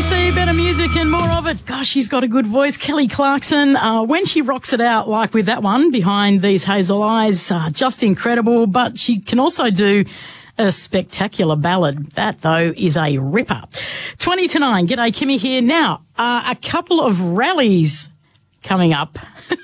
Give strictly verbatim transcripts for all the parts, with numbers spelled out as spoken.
C, better music and more of it. Gosh, she's got a good voice. Kelly Clarkson, uh, when she rocks it out, like with that one, Behind These Hazel Eyes, uh, just incredible. But she can also do a spectacular ballad. That, though, is a ripper. twenty to nine. G'day, Kimmy here. Now, uh, a couple of rallies coming up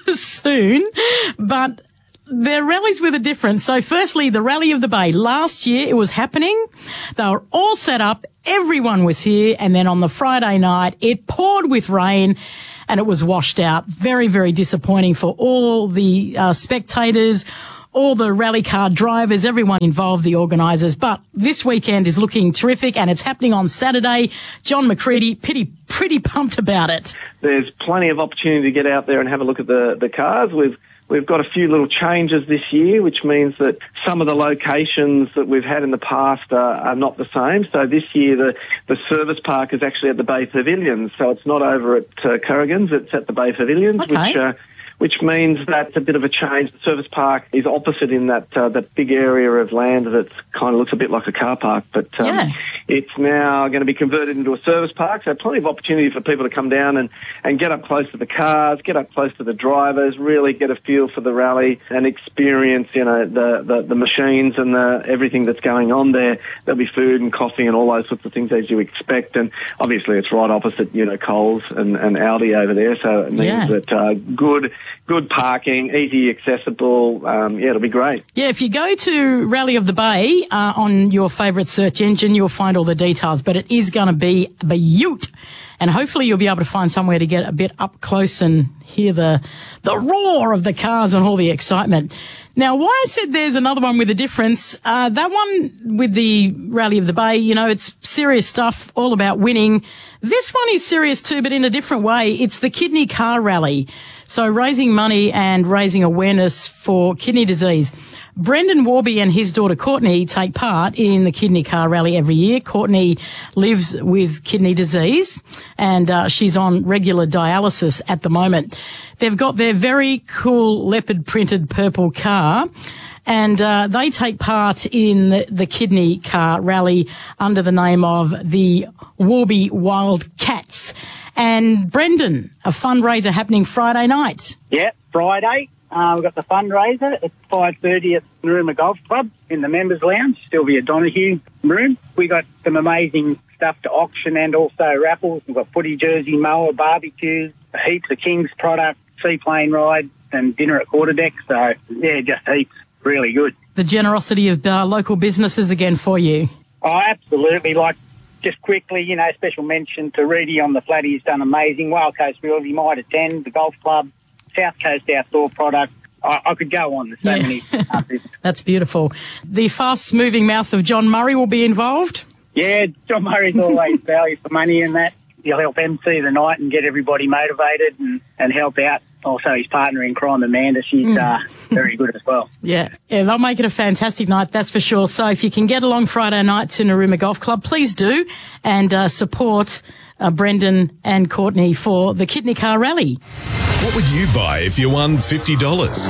soon, but they're rallies with a difference. So firstly, the Rally of the Bay. Last year it was happening. They were all set up. Everyone was here. And then on the Friday night, it poured with rain and it was washed out. Very, very disappointing for all the uh, spectators, all the rally car drivers, everyone involved, the organisers. But this weekend is looking terrific and it's happening on Saturday. John McCready, pretty, pretty pumped about it. There's plenty of opportunity to get out there and have a look at the, the cars. We've We've got a few little changes this year, which means that some of the locations that we've had in the past are, are not the same. So this year the, the service park is actually at the Bay Pavilions. So it's not over at uh, Curraghan's, it's at the Bay Pavilions, okay. which uh, which means that's a bit of a change. The service park is opposite in that uh, that big area of land that kind of looks a bit like a car park, but um, yeah. it's now going to be converted into a service park, so plenty of opportunity for people to come down and, and get up close to the cars, get up close to the drivers, really get a feel for the rally and experience, you know, the, the, the machines and the, everything that's going on there. There'll be food and coffee and all those sorts of things as you expect, and obviously it's right opposite, you know, Coles and, and Aldi over there, so it means yeah. that uh, good good parking, easy, accessible. Um, yeah, it'll be great. Yeah, if you go to Rally of the Bay uh, on your favourite search engine, you'll find all the details, but it is going to be a beaut. And hopefully you'll be able to find somewhere to get a bit up close and hear the the roar of the cars and all the excitement. Now, why I said there's another one with a difference, uh, that one with the Rally of the Bay, you know, it's serious stuff, all about winning. This one is serious too, but in a different way. It's the Kidney Car Rally. So raising money and raising awareness for kidney disease. Brendan Warby and his daughter Courtney take part in the Kidney Car Rally every year. Courtney lives with kidney disease and uh, she's on regular dialysis at the moment. They've got their very cool leopard printed purple car and uh, they take part in the, the Kidney Car Rally under the name of the Warby Wildcats. And Brendan, a fundraiser happening Friday night. Yeah, Friday. Uh, we've got the fundraiser at five thirty at Narooma Golf Club in the members' lounge, Sylvia Donahue room. We got some amazing stuff to auction and also raffles. We've got footy jersey, mower, barbecues, heaps of King's product, seaplane rides and dinner at Quarterdeck. So, yeah, just heaps. Really good. The generosity of uh, local businesses again for you. Oh, absolutely. Like, just quickly, you know, special mention to Reedy on the flat. He's done amazing. Wild Coast Field, he might attend. The Golf Club, South Coast Outdoor Product. I, I could go on. There's so yeah. many. Uh, That's beautiful. The fast-moving mouth of John Murray will be involved? Yeah, John Murray's always value for money in that. He'll help M C the night and get everybody motivated and, and help out. Also, his partner in crime, Amanda, she's mm. uh, very good as well. Yeah, yeah, they'll make it a fantastic night, that's for sure. So if you can get along Friday night to Narooma Golf Club, please do, and uh, support uh, Brendan and Courtney for the Kidney Car Rally. What would you buy if you won fifty dollars?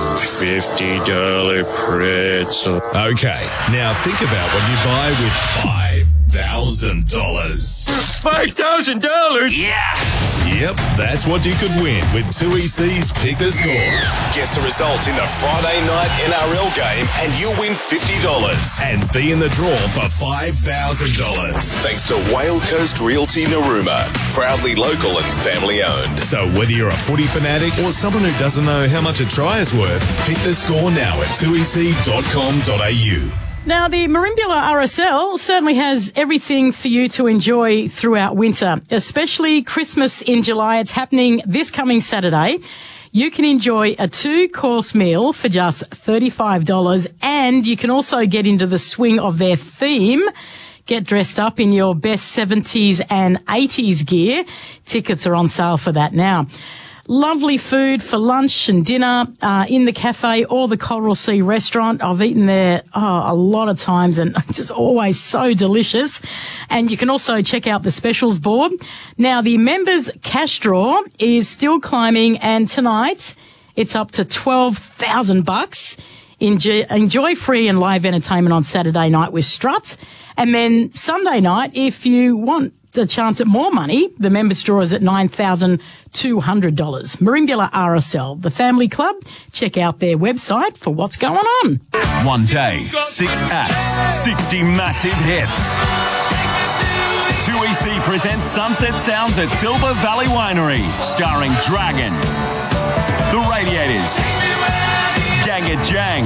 fifty dollars pretzel. Okay, now think about what you buy with five thousand dollars. five thousand dollars? Yeah! Yep, that's what you could win with two E C's Pick the Score. Guess the result in the Friday night N R L game and you'll win fifty dollars and be in the draw for five thousand dollars. Thanks to Whale Coast Realty Narooma. Proudly local and family owned. So whether you're a footy fanatic or someone who doesn't know how much a try is worth, pick the score now at two e c dot com dot a u. Now, the Merimbula R S L certainly has everything for you to enjoy throughout winter, especially Christmas in July. It's happening this coming Saturday. You can enjoy a two-course meal for just thirty-five dollars, and you can also get into the swing of their theme. Get dressed up in your best seventies and eighties gear. Tickets are on sale for that now. Lovely food for lunch and dinner uh, in the cafe or the Coral Sea restaurant. I've eaten there oh, a lot of times and it's just always so delicious. And you can also check out the specials board. Now, the members' cash draw is still climbing, and tonight it's up to twelve thousand bucks. Enjoy, enjoy free and live entertainment on Saturday night with Struts. And then Sunday night, if you want a chance at more money. The members draw is at nine thousand two hundred dollars. Maringula R S L, the family club. Check out their website for what's going on. One day, six acts, sixty massive hits. two E C presents Sunset Sounds at Silver Valley Winery, starring Dragon, The Radiators, Ganga Jang,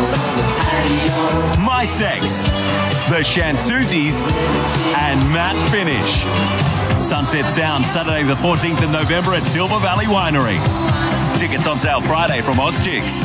My Sex, The Shantuzis, and Matt Finish. Sunset Sounds, Saturday the fourteenth of November at Silver Valley Winery. Tickets on sale Friday from Oztix.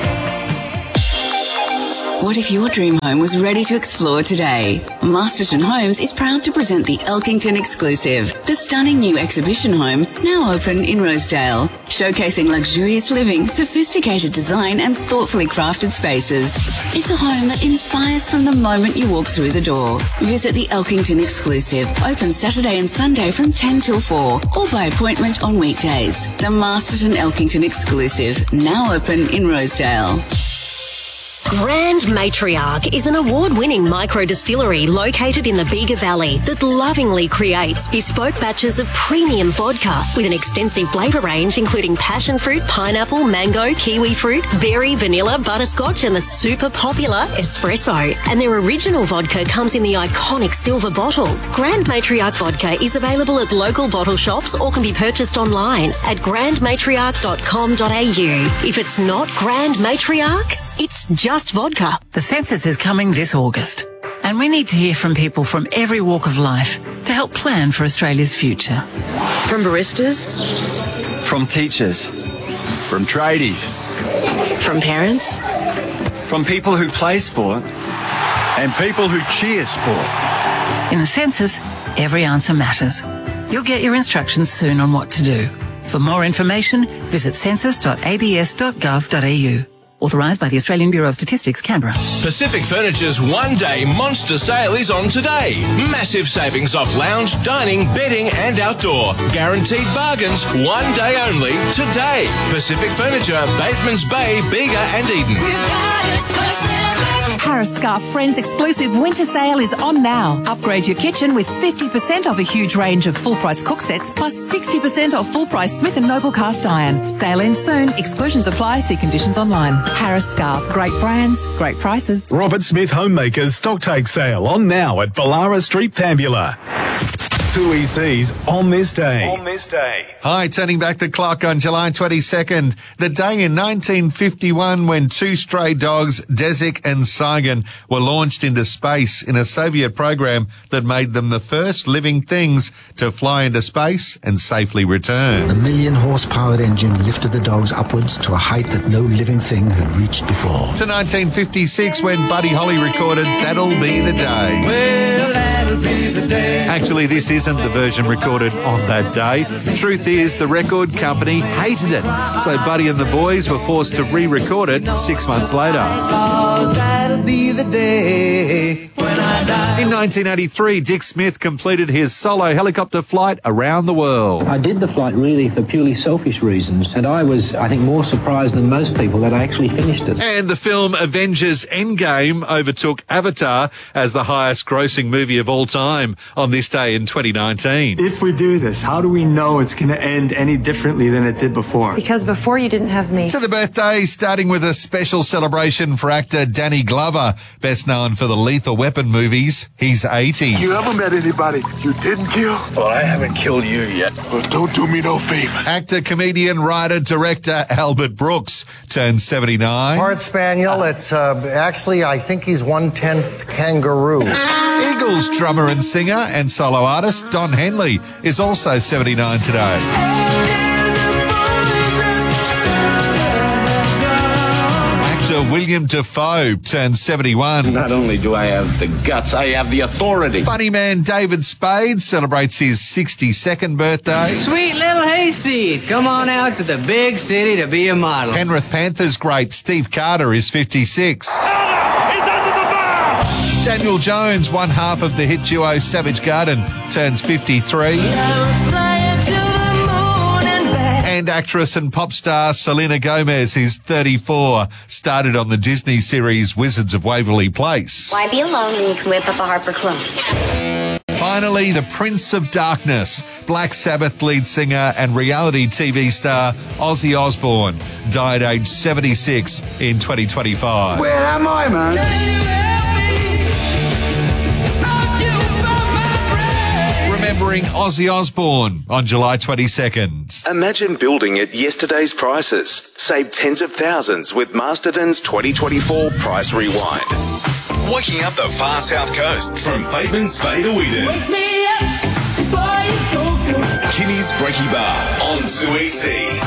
What if your dream home was ready to explore today? Masterton Homes is proud to present the Elkington Exclusive, the stunning new exhibition home now open in Rosedale, showcasing luxurious living, sophisticated design and thoughtfully crafted spaces. It's a home that inspires from the moment you walk through the door. Visit the Elkington Exclusive, open Saturday and Sunday from ten till four, or by appointment on weekdays. The Masterton Elkington Exclusive, now open in Rosedale. Grand Matriarch is an award-winning micro-distillery located in the Bega Valley that lovingly creates bespoke batches of premium vodka with an extensive flavour range including passion fruit, pineapple, mango, kiwi fruit, berry, vanilla, butterscotch and the super popular espresso. And their original vodka comes in the iconic silver bottle. Grand Matriarch vodka is available at local bottle shops or can be purchased online at grand matriarch dot com dot a u. If it's not Grand Matriarch, it's just vodka. The census is coming this August, and we need to hear from people from every walk of life to help plan for Australia's future. From baristas, from teachers, from tradies, from parents, from people who play sport, and people who cheer sport. In the census, every answer matters. You'll get your instructions soon on what to do. For more information, visit census dot a b s dot gov dot a u. Authorised by the Australian Bureau of Statistics, Canberra. Pacific Furniture's one-day monster sale is on today. Massive savings off lounge, dining, bedding and outdoor. Guaranteed bargains, one day only, today. Pacific Furniture, Bateman's Bay, Bega and Eden. Harris Scarf Friends exclusive winter sale is on now. Upgrade your kitchen with fifty percent off a huge range of full-price cook sets plus sixty percent off full-price Smith and Noble cast iron. Sale ends soon. Exclusions apply. See conditions online. Harris Scarf. Great brands, great prices. Robert Smith Homemakers Stocktake Sale on now at Ballara Street, Pambula. two E C's on this day. On this day. Hi, turning back the clock on July twenty-second, the day in nineteen fifty-one when two stray dogs, Desik and Saigon, were launched into space in a Soviet program that made them the first living things to fly into space and safely return. A million horsepower engine lifted the dogs upwards to a height that no living thing had reached before. To nineteen fifty-six when Buddy Holly recorded That'll Be the Day. Well, that'll be the day. Actually, this isn't the version recorded on that day. Truth is, the record company hated it, so Buddy and the boys were forced to re-record it six months later. That'll be the day when I die. In nineteen eighty-three, Dick Smith completed his solo helicopter flight around the world. I did the flight really for purely selfish reasons, and I was, I think, more surprised than most people that I actually finished it. And the film Avengers Endgame overtook Avatar as the highest grossing movie of all time on this day in twenty nineteen. If we do this, how do we know it's going to end any differently than it did before? Because before you didn't have me. To the birthday, starting with a special celebration for actor Danny Glover, best known for the Lethal Weapon movies. He's eighty. You ever met anybody you didn't kill? Well, I haven't killed you yet. Well, don't do me no favors. Actor, comedian, writer, director Albert Brooks turns seventy-nine. Hard Spaniel. It's uh, actually, I think he's one-tenth kangaroo. Eagles drummer and singer and solo artist Don Henley is also seventy-nine today. Actor William Dafoe turns seventy-one. Not only do I have the guts, I have the authority. Funny man David Spade celebrates his sixty-second birthday. Sweet little hayseed, come on out to the big city to be a model. Penrith Panthers great Steve Carter is fifty-six. Daniel Jones, one half of the hit duo Savage Garden, turns fifty-three. And actress and pop star Selena Gomez is thirty-four. Started on the Disney series Wizards of Waverly Place. Why be alone when you can whip up a Harper Club? Finally, the Prince of Darkness, Black Sabbath lead singer and reality T V star Ozzy Osbourne, died aged seventy-six in twenty twenty-five. Where am I, man? Remembering Ozzy Osbourne on July twenty-second. Imagine building at yesterday's prices. Save tens of thousands with Masterton's twenty twenty-four Price Rewind. Waking up the far south coast from Bateman's Bay to Eden. Kimmy's Brekkie Bar on two E C.